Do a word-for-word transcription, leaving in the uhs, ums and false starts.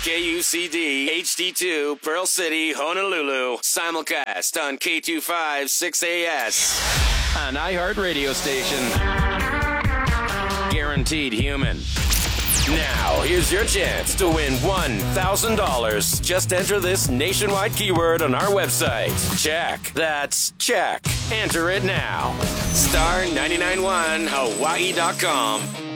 K U C D, H D two, Pearl City, Honolulu. Simulcast on K two five six A S. An iHeart radio station. Guaranteed human. Now, here's your chance to win one thousand dollars. Just enter this nationwide keyword on our website. Check. That's check. Enter it now. star nine nine one hawaii dot com.